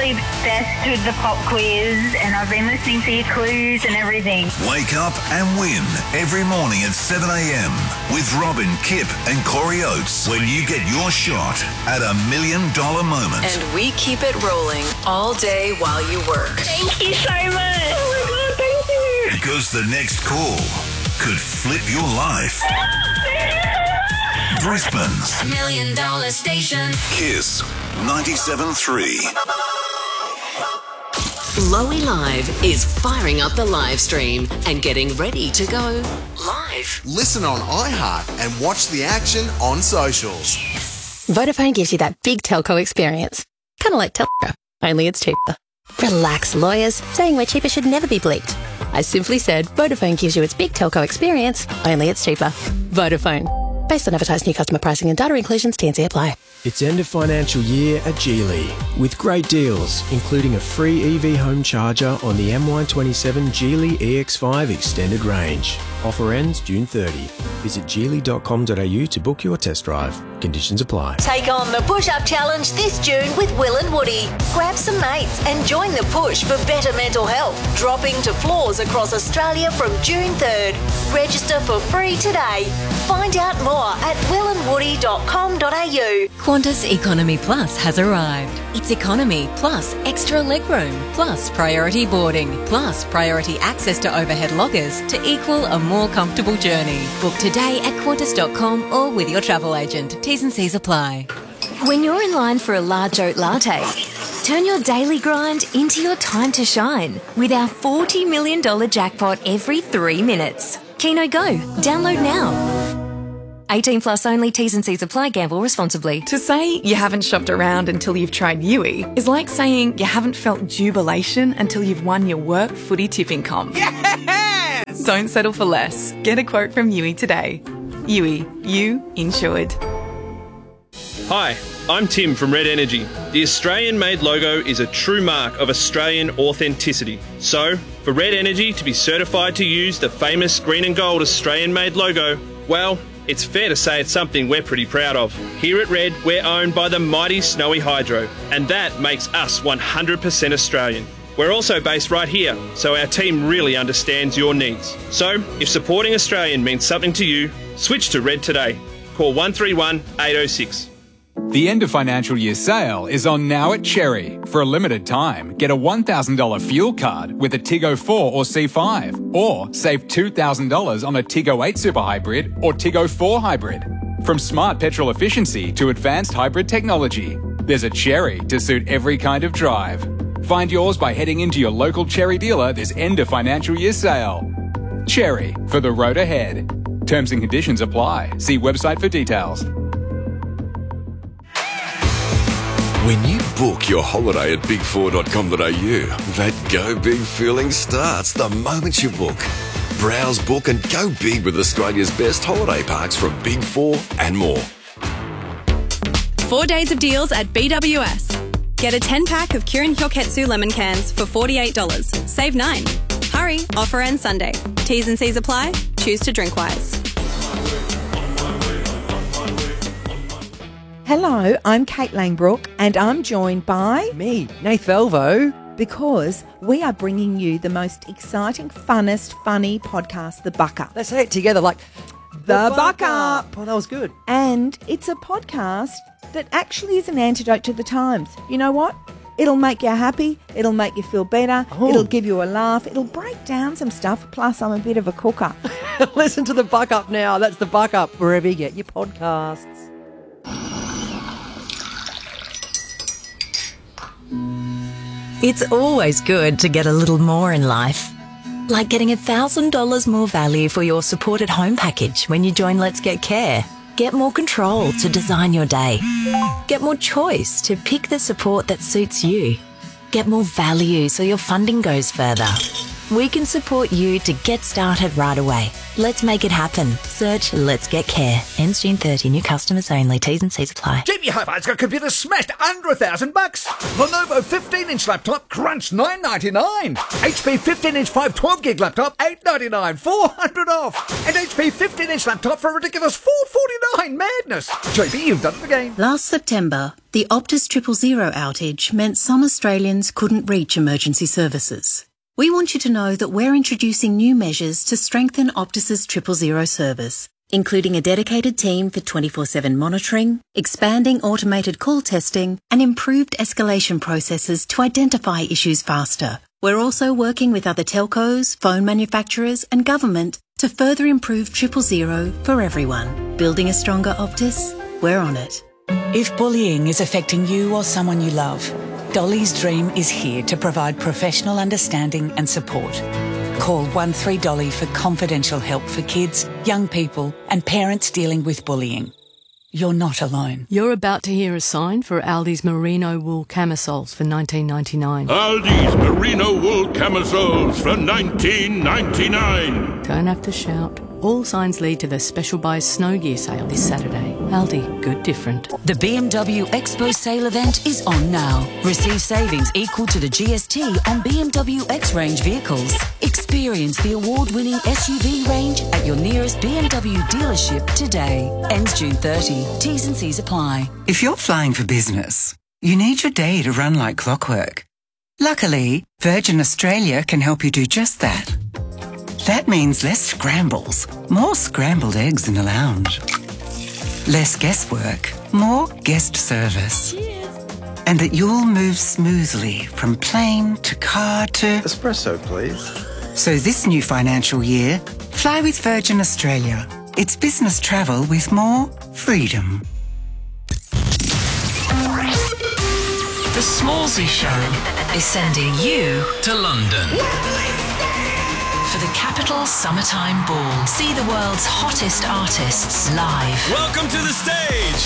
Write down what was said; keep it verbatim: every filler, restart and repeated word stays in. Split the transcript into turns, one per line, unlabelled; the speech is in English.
absolutely obsessed with the pop quiz, and I've been listening to your clues and everything.
Wake up and win every morning at seven a.m. with Robin, Kip and Corey Oates when you get your shot at a million dollar moment.
And we keep it rolling all day while you work.
Thank you so much. Oh my God, thank you.
Because the next call could flip your life. Brisbane's
Million Dollar Station.
Kiss ninety-seven point three.
Lowy Live is firing up the live stream and getting ready to go live.
Listen on iHeart and watch the action on socials.
Vodafone gives you that big telco experience. Kind of like telco, only it's cheaper. Relax, lawyers. Saying we're cheaper should never be bleeped. I simply said Vodafone gives you its big telco experience, only it's cheaper. Vodafone. Based on advertised new customer pricing and data inclusions, T and C apply.
It's end of financial year at Geely with great deals, including a free E V home charger on the M Y twenty-seven Geely E X five Extended Range. Offer ends June thirtieth. Visit geely dot com dot a u to book your test drive. Conditions apply.
Take on the push-up challenge this June with Will and Woody. Grab some mates and join the push for better mental health. Dropping to floors across Australia from June third. Register for free today. Find out more at will and woody dot com dot a u.
Qantas Economy Plus has arrived. It's economy plus extra legroom plus priority boarding plus priority access to overhead lockers to equal a more comfortable journey. Book today at qantas dot com or with your travel agent. T's and C's apply.
When you're in line for a large oat latte, turn your daily grind into your time to shine with our forty million dollars jackpot every three minutes. Keno Go. Download now. eighteen plus only. T's and C's apply. Gamble responsibly.
To say you haven't shopped around until you've tried Yui is like saying you haven't felt jubilation until you've won your work footy tipping comp. Yes! Don't settle for less. Get a quote from Yui today. Yui, you insured.
Hi, I'm Tim from Red Energy. The Australian-made logo is a true mark of Australian authenticity. So, for Red Energy to be certified to use the famous green and gold Australian-made logo, well, it's fair to say it's something we're pretty proud of. Here at Red, we're owned by the mighty Snowy Hydro, and that makes us one hundred percent Australian. We're also based right here, so our team really understands your needs. So, if supporting Australian means something to you, switch to Red today. Call one three one, eight oh six.
The end of financial year sale is on now at Cherry. For a limited time, get a one thousand dollars fuel card with a Tiggo four or C five, or save two thousand dollars on a Tiggo eight Super Hybrid or Tiggo four Hybrid. From smart petrol efficiency to advanced hybrid technology, there's a Cherry to suit every kind of drive. Find yours by heading into your local Cherry dealer this end of financial year sale. Cherry, for the road ahead. Terms and conditions apply. See website for details.
When you book your holiday at big four dot com dot a u, that go big feeling starts the moment you book. Browse, book and go big with Australia's best holiday parks from Big Four and more.
Four days of deals at B W S. Get a ten pack of Kirin Hyoketsu lemon cans for forty-eight dollars. Save nine. Hurry, offer ends Sunday. T's and C's apply. Choose to drink wise.
Hello, I'm Kate Langbrook and I'm joined by...
Me, Nath Velvo.
Because we are bringing you the most exciting, funnest, funny podcast, The Buck Up.
Let's say it together like...
The, the Buck Up.
Up. Oh, that was good.
And it's a podcast that actually is an antidote to the times. You know what? It'll make you happy. It'll make you feel better. Oh. It'll give you a laugh. It'll break down some stuff. Plus, I'm a bit of a cooker.
Listen to The Buck Up now. That's The Buck Up, wherever you get your podcasts.
It's always good to get a little more in life. Like getting one thousand dollars more value for your supported home package when you join Let's Get Care. Get more control to design your day. Get more choice to pick the support that suits you. Get more value so your funding goes further.
we can support you to get started right away. Let's make it happen. Search Let's Get Care. Ends June thirtieth. New customers only. T's and C's apply.
J B Hi-Fi's got computers smashed under a thousand bucks. Lenovo fifteen inch laptop, crunch nine ninety-nine. H P fifteen inch five twelve gig laptop, eight ninety-nine, four hundred off. And H P fifteen inch laptop for a ridiculous four forty-nine. Madness. J B, you've done it again.
Last September, the Optus Triple Zero outage meant some Australians couldn't reach emergency services. We want you to know that we're introducing new measures to strengthen Optus's Triple Zero service, including a dedicated team for twenty-four seven monitoring, expanding automated call testing, and improved escalation processes to identify issues faster. We're also working with other telcos, phone manufacturers, and government to further improve Triple Zero for everyone. Building a stronger Optus? We're on it.
If bullying is affecting you or someone you love, Dolly's Dream is here to provide professional understanding and support. Call one three Dolly for confidential help for kids, young people and parents dealing with bullying. You're not alone.
You're about to hear a sign for Aldi's merino wool camisoles for nineteen ninety-nine.
Aldi's merino wool camisoles for nineteen ninety-nine.
Don't have to shout. All signs lead to the Special Buys Snow Gear sale this Saturday. Aldi, good different.
The B M W Expo sale event is on now. Receive savings equal to the G S T on B M W X-Range vehicles. Experience the award-winning S U V range at your nearest B M W dealership today. Ends June thirtieth. T's and C's apply.
If you're flying for business, you need your day to run like clockwork. Luckily, Virgin Australia can help you do just that. That means less scrambles, more scrambled eggs in the lounge. Less guesswork, more guest service. Cheers. And that you'll move smoothly from plane to car to...
Espresso, please.
So this new financial year, fly with Virgin Australia. It's business travel with more freedom.
The Smallsy Show is sending you to London. For the Capital Summertime Ball. See the world's hottest artists live.
Welcome to the stage,